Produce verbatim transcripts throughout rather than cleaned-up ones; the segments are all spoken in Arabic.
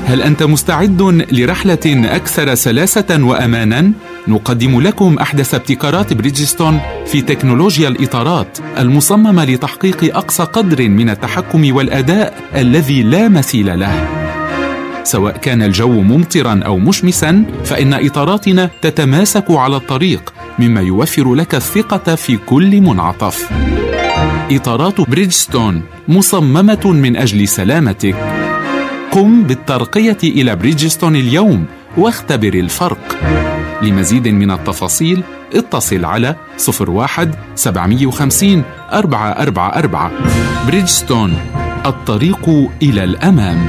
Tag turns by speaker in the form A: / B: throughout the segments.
A: هل أنت مستعد لرحلة أكثر سلاسة وأمانا؟ نقدم لكم أحدث ابتكارات بريدجستون في تكنولوجيا الإطارات المصممة لتحقيق أقصى قدر من التحكم والأداء الذي لا مثيل له. سواء كان الجو ممطرا أو مشمسا، فإن إطاراتنا تتماسك على الطريق، مما يوفر لك الثقة في كل منعطف. إطارات بريدجستون مصممة من أجل سلامتك. قم بالترقية إلى بريدجستون اليوم واختبر الفرق. لمزيد من التفاصيل اتصل على صفر واحد سبعمية وخمسين أربعة أربعة أربعة. بريدجستون، الطريق إلى الأمام.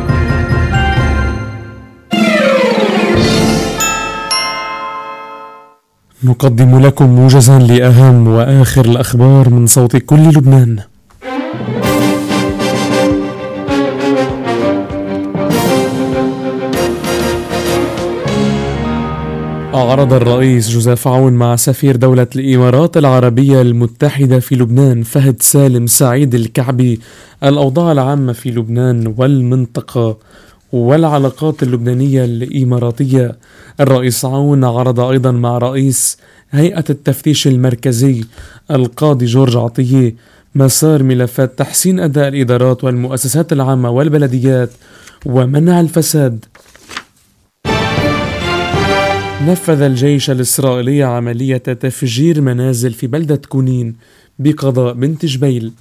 B: نقدم لكم موجزا لأهم وآخر الأخبار من صوت كل لبنان. أعرض الرئيس جوزيف عون مع سفير دولة الإمارات العربية المتحدة في لبنان فهد سالم سعيد الكعبي الأوضاع العامة في لبنان والمنطقة والعلاقات اللبنانية الإماراتية. الرئيس عون عرض أيضا مع رئيس هيئة التفتيش المركزي القاضي جورج عطية مسار ملفات تحسين أداء الإدارات والمؤسسات العامة والبلديات ومنع الفساد. نفذ الجيش الإسرائيلي عملية تفجير منازل في بلدة كونين بقضاء بنت جبيل.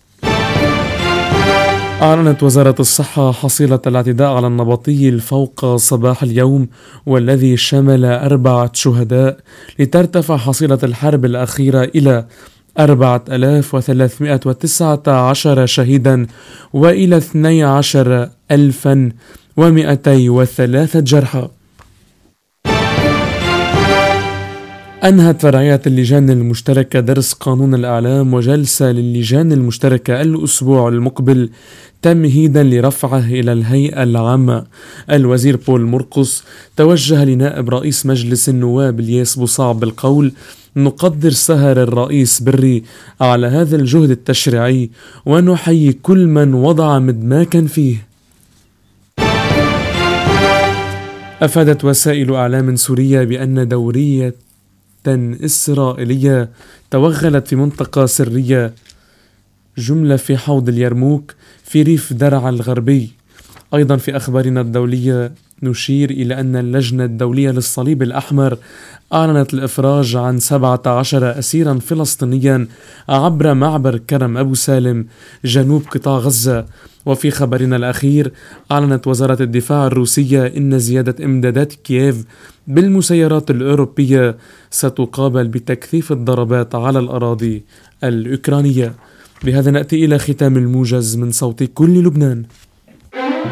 B: أعلنت وزارة الصحة حصيلة الاعتداء على النبطي الفوق صباح اليوم، والذي شمل أربعة شهداء، لترتفع حصيلة الحرب الأخيرة إلى أربعة آلاف وثلاثمائة وتسعة عشر شهيدا وإلى اثني عشر ألفا ومئتي وثلاثة جرحى. أنهت فرعية اللجان المشتركة درس قانون الإعلام وجلسة للجان المشتركة الأسبوع المقبل تمهيدا لرفعه إلى الهيئة العامة. الوزير بول مرقس توجه لنائب رئيس مجلس النواب الياس بوصعب بالقول: نقدر سهر الرئيس بري على هذا الجهد التشريعي ونحيي كل من وضع مدماكا فيه. أفادت وسائل إعلام سورية بأن دورية إسرائيلية توغلت في منطقة سرية جملة في حوض اليرموك في ريف درعا الغربي. أيضا في أخبارنا الدولية نشير إلى أن اللجنة الدولية للصليب الأحمر أعلنت الإفراج عن سبعة عشر أسيرا فلسطينيا عبر معبر كرم أبو سالم جنوب قطاع غزة. وفي خبرنا الأخير أعلنت وزارة الدفاع الروسية إن زيادة إمدادات كييف بالمسيرات الأوروبية ستقابل بتكثيف الضربات على الأراضي الأوكرانية. بهذا نأتي إلى ختام الموجز من صوت كل لبنان.